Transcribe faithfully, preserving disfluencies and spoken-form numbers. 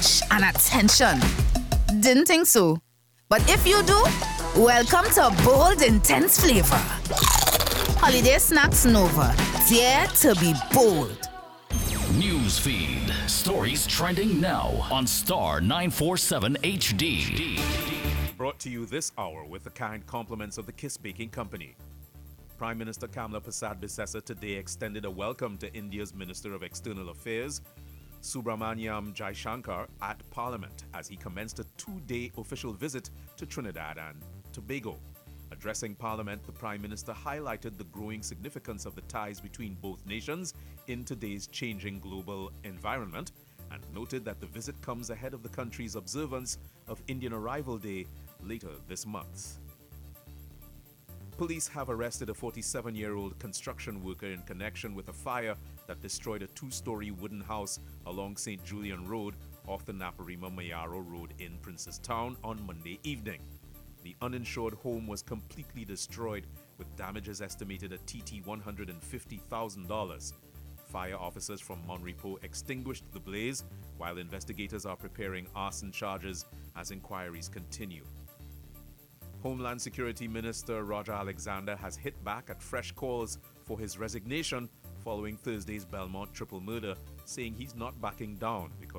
punch and attention. Didn't think so. But if you do, welcome to Bold Intense Flavor. Holiday Snacks Nova. Dare to be bold. Newsfeed. Stories trending now on Star nine forty-seven H D. Brought to you this hour with the kind compliments of the Kiss Baking Company. Prime Minister Kamla Persad-Bissessar today extended a welcome to India's Minister of External Affairs, Subramaniam Jaishankar, at Parliament as he commenced a two-day official visit to Trinidad and Tobago. Addressing Parliament, the Prime Minister highlighted the growing significance of the ties between both nations in today's changing global environment and noted that the visit comes ahead of the country's observance of Indian Arrival Day later this month. Police have arrested a forty-seven-year-old construction worker in connection with a fire that destroyed a two-story wooden house along Saint Julian Road off the Naparima-Mayaro Road in Princestown on Monday evening. The uninsured home was completely destroyed, with damages estimated at T T one hundred fifty thousand dollars. Fire officers from Monrepo extinguished the blaze, while investigators are preparing arson charges as inquiries continue. Homeland Security Minister Roger Alexander has hit back at fresh calls for his resignation following Thursday's Belmont triple murder, saying he's not backing down.